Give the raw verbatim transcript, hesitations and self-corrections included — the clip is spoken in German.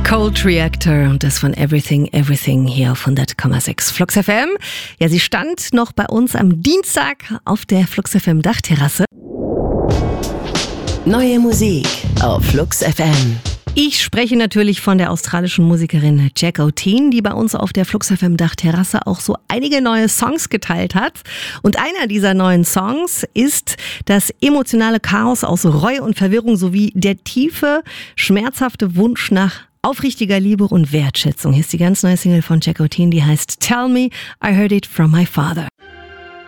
Cold Reactor und das von Everything, Everything hier auf hundert Komma sechs Flux F M. Ja, sie stand noch bei uns am Dienstag auf der Flux F M Dachterrasse. Neue Musik auf Flux F M. Ich spreche natürlich von der australischen Musikerin Jack O'Teen, die bei uns auf der Flux F M Dachterrasse auch so einige neue Songs geteilt hat. Und einer dieser neuen Songs ist das emotionale Chaos aus Reue und Verwirrung sowie der tiefe, schmerzhafte Wunsch nach aufrichtiger Liebe und Wertschätzung. Hier ist die ganz neue Single von Jack O'Teen, die heißt Tell Me I Heard It From My Father.